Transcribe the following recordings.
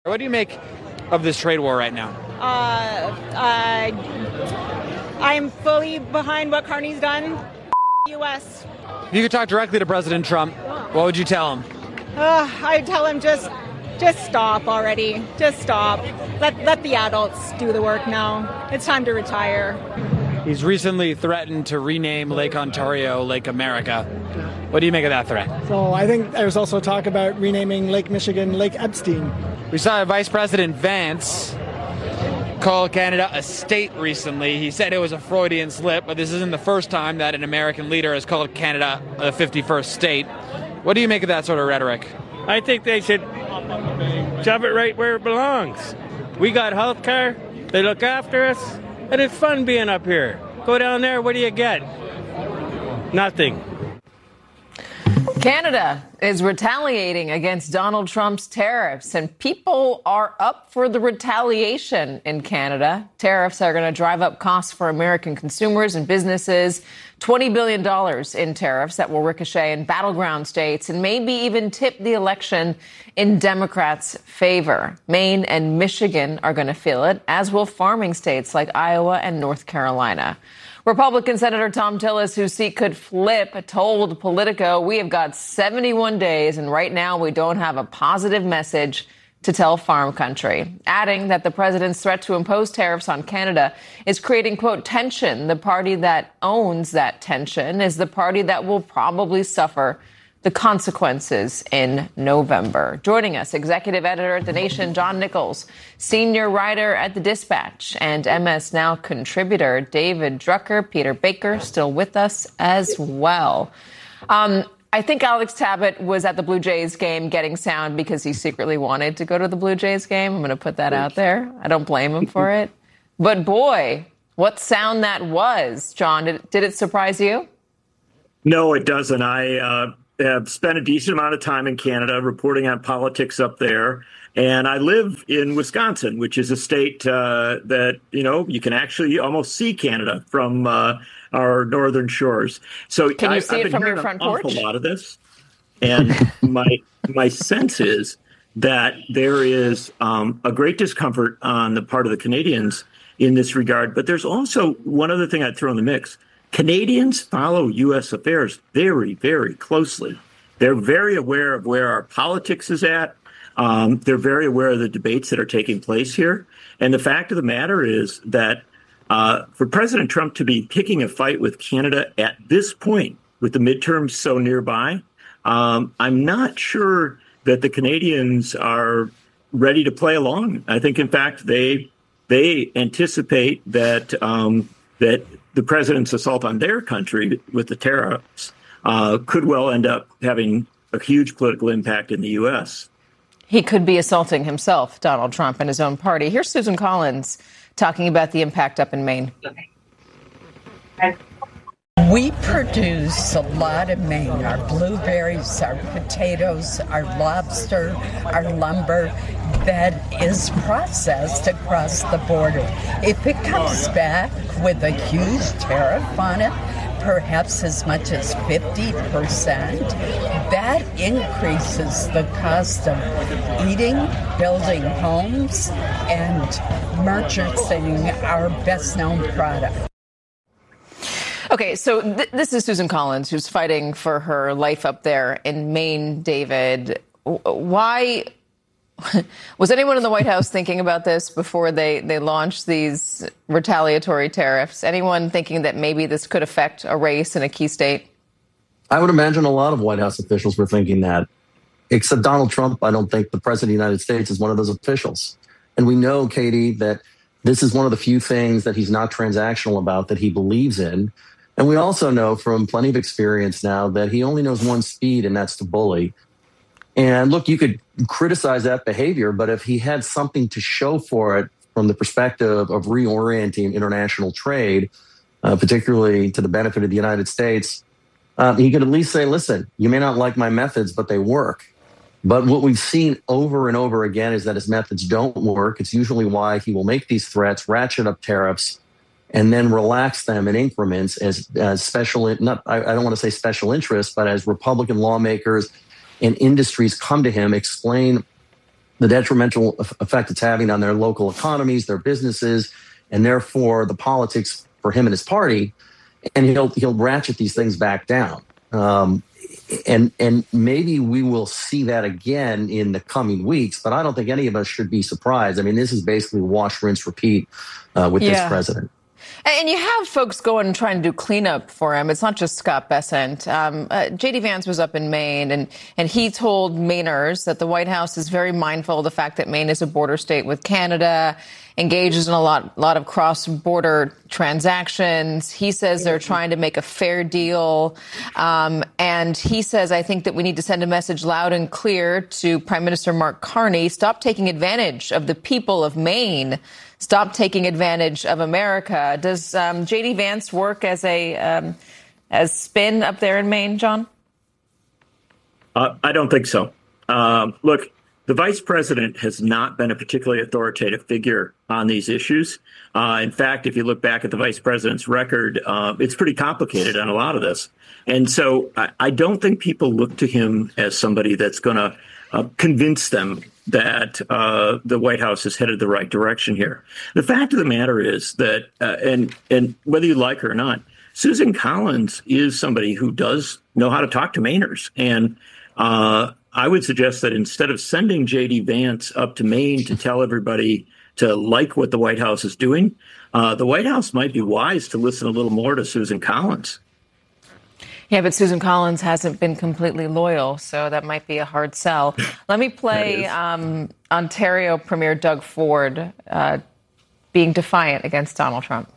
What do you make of this trade war right now? I'm fully behind what Carney's done. U.S. If you could talk directly to President Trump, what would you tell him? I'd tell him just stop already. Just stop. Let the adults do the work now. It's time to retire. He's recently threatened to rename Lake Ontario Lake America. What do you make of that threat? So I think there's also talk about renaming Lake Michigan Lake Epstein. We saw Vice President Vance call Canada a state recently. He said it was a Freudian slip, but this isn't the first time that an American leader has called Canada a 51st state. What do you make of that sort of rhetoric? I think they should shove it right where it belongs. We got health care, they look after us, and it's fun being up here. Go down there, what do you get? Nothing. Canada is retaliating against Donald Trump's tariffs, and people are up for the retaliation in Canada. Tariffs are going to drive up costs for American consumers and businesses. $20 billion in tariffs that will ricochet in battleground states and maybe even tip the election in Democrats' favor. Maine and Michigan are going to feel it, as will farming states like Iowa and North Carolina. Republican Senator Thom Tillis, whose seat could flip, told Politico, "We have got 71 days, and right now we don't have a positive message to tell farm country," adding that the president's threat to impose tariffs on Canada is creating, quote, tension. The party that owns that tension is the party that will probably suffer the consequences in November. Joining us, executive editor at The Nation, John Nichols, senior writer at The Dispatch, and MS Now contributor David Drucker. Peter Baker still with us as well. I think Alex Tabbitt was at the Blue Jays game getting sound because he secretly wanted to go to the Blue Jays game. I'm going to put that out there. I don't blame him for it. But boy, what sound that was, John. Did it surprise you? No, it doesn't. I have spent a decent amount of time in Canada reporting on politics up there. And I live in Wisconsin, which is a state that, you can actually almost see Canada from our northern shores. So can you see it from your front porch? I've been hearing an awful lot of this. And my sense is that there is a great discomfort on the part of the Canadians in this regard. But there's also one other thing I'd throw in the mix. Canadians follow U.S. affairs very, very closely. They're very aware of where our politics is at. They're very aware of the debates that are taking place here. And the fact of the matter is that for President Trump to be picking a fight with Canada at this point, with the midterms so nearby, I'm not sure that the Canadians are ready to play along. I think, in fact, they anticipate that that the president's assault on their country with the tariffs could well end up having a huge political impact in the U.S. He could be assaulting himself, Donald Trump, and his own party. Here's Susan Collins talking about the impact up in Maine. We produce a lot of Maine, our blueberries, our potatoes, our lobster, our lumber that is processed across the border. If it comes back with a huge tariff on it, perhaps as much as 50%, that increases the cost of eating, building homes, and purchasing our best-known product. Okay, so this is Susan Collins, who's fighting for her life up there in Maine, David. Why was anyone in the White House thinking about this before they launched these retaliatory tariffs? Anyone thinking that maybe this could affect a race in a key state? I would imagine a lot of White House officials were thinking that. Except Donald Trump, I don't think the president of the United States is one of those officials. And we know, Katie, that this is one of the few things that he's not transactional about, that he believes in. And we also know from plenty of experience now that he only knows one speed, and that's to bully. And look, you could criticize that behavior, but if he had something to show for it from the perspective of reorienting international trade, particularly to the benefit of the United States, he could at least say, listen, you may not like my methods, but they work. But what we've seen over and over again is that his methods don't work. It's usually why he will make these threats, ratchet up tariffs, and then relax them in increments as special, I don't want to say special interests, but as Republican lawmakers and industries come to him, explain the detrimental effect it's having on their local economies, their businesses, and therefore the politics for him and his party. And he'll ratchet these things back down. And maybe we will see that again in the coming weeks, but I don't think any of us should be surprised. I mean, this is basically wash, rinse, repeat with this president. And you have folks going and trying to do cleanup for him. It's not just Scott Bessent. J.D. Vance was up in Maine, and he told Mainers that the White House is very mindful of the fact that Maine is a border state with Canada, engages in a lot of cross-border transactions. He says they're trying to make a fair deal. And he says, I think that we need to send a message loud and clear to Prime Minister Mark Carney. Stop taking advantage of the people of Maine. Stop taking advantage of America. Does J.D. Vance work as spin up there in Maine, John? I don't think so. Look, the vice president has not been a particularly authoritative figure on these issues. In fact, if you look back at the vice president's record, it's pretty complicated on a lot of this. And so I don't think people look to him as somebody that's going to convince them that the White House is headed the right direction here. The fact of the matter is that, and whether you like her or not, Susan Collins is somebody who does know how to talk to Mainers. And I would suggest that instead of sending J.D. Vance up to Maine to tell everybody to like what the White House is doing, the White House might be wise to listen a little more to Susan Collins. Yeah, but Susan Collins hasn't been completely loyal, so that might be a hard sell. Let me play Ontario Premier Doug Ford being defiant against Donald Trump.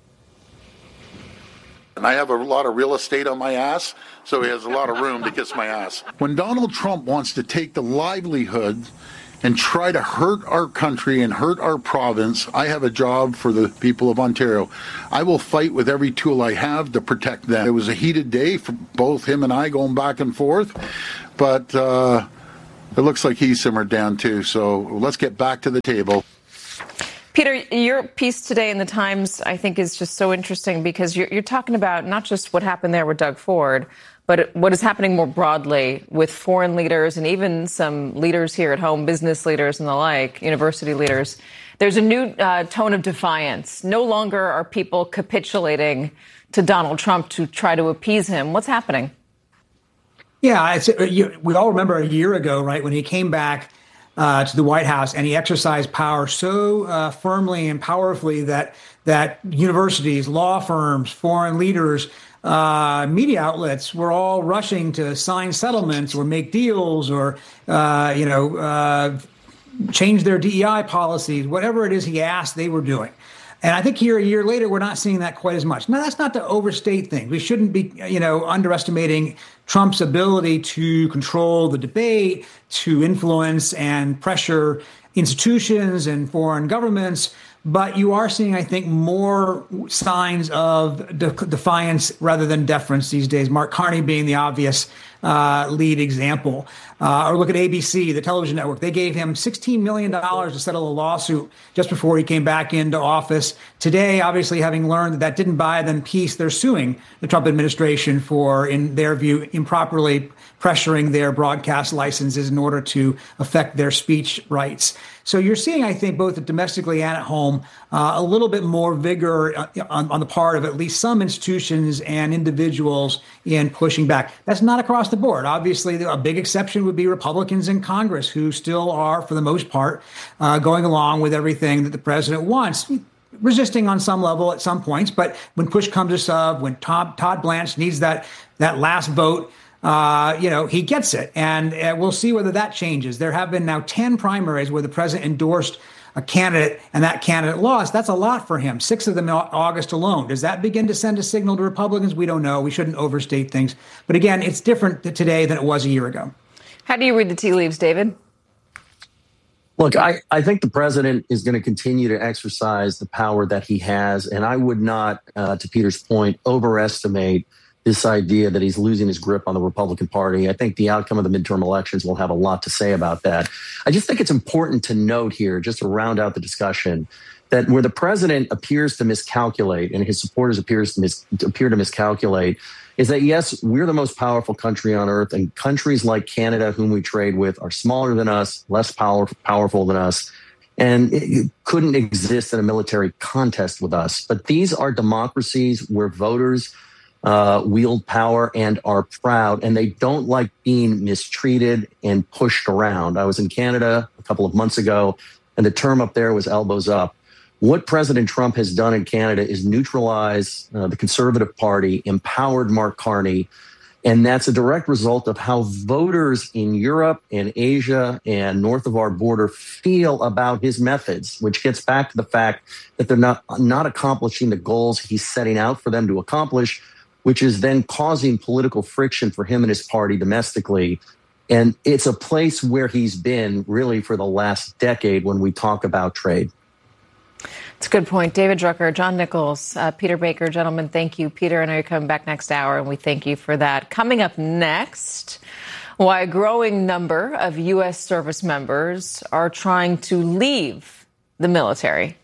And I have a lot of real estate on my ass, so he has a lot of room to kiss my ass. When Donald Trump wants to take the livelihood and try to hurt our country and hurt our province, I have a job for the people of Ontario. I will fight with every tool I have to protect them. It was a heated day for both him and I going back and forth, but it looks like he simmered down too. So let's get back to the table. Peter, your piece today in the Times, I think, is just so interesting because you're talking about not just what happened there with Doug Ford, but what is happening more broadly with foreign leaders and even some leaders here at home, business leaders and the like, university leaders. There's a new tone of defiance. No longer are people capitulating to Donald Trump to try to appease him. What's happening? Yeah, we all remember a year ago, right, when he came back to the White House and he exercised power so firmly and powerfully that universities, law firms, foreign leaders, media outlets were all rushing to sign settlements or make deals or, change their DEI policies, whatever it is he asked, they were doing. And I think here a year later, we're not seeing that quite as much. Now, that's not to overstate things. We shouldn't be, underestimating Trump's ability to control the debate, to influence and pressure institutions and foreign governments. But you are seeing, I think, more signs of defiance rather than deference these days. Mark Carney being the obvious lead example. Or look at ABC, the television network. They gave him $16 million to settle a lawsuit just before he came back into office. Today, obviously, having learned that didn't buy them peace, they're suing the Trump administration for, in their view, improperly pressuring their broadcast licenses in order to affect their speech rights. So you're seeing, I think, both domestically and at home, a little bit more vigor on the part of at least some institutions and individuals in pushing back. That's not across the board. Obviously, a big exception would be Republicans in Congress, who still are, for the most part, going along with everything that the president wants, resisting on some level at some points. But when push comes to shove, when Todd Blanche needs that last vote, he gets it. And we'll see whether that changes. There have been now 10 primaries where the president endorsed a candidate and that candidate lost. That's a lot for him. 6 of them in August alone. Does that begin to send a signal to Republicans? We don't know. We shouldn't overstate things. But again, it's different today than it was a year ago. How do you read the tea leaves, David? Look, I think the president is going to continue to exercise the power that he has. And I would not, to Peter's point, overestimate this idea that he's losing his grip on the Republican Party. I think the outcome of the midterm elections will have a lot to say about that. I just think it's important to note here, just to round out the discussion, that where the president appears to miscalculate and his supporters appear to miscalculate is that, yes, we're the most powerful country on earth, and countries like Canada, whom we trade with, are smaller than us, less powerful than us, and it couldn't exist in a military contest with us. But these are democracies where voters wield power and are proud, and they don't like being mistreated and pushed around. I was in Canada a couple of months ago, and the term up there was elbows up. What President Trump has done in Canada is neutralize the Conservative Party, empowered Mark Carney, and that's a direct result of how voters in Europe and Asia and north of our border feel about his methods, which gets back to the fact that they're not accomplishing the goals he's setting out for them to accomplish, which is then causing political friction for him and his party domestically. And it's a place where he's been really for the last decade when we talk about trade. It's a good point. David Drucker, John Nichols, Peter Baker, gentlemen, thank you. Peter, I know you're coming back next hour, and we thank you for that. Coming up next, why a growing number of U.S. service members are trying to leave the military.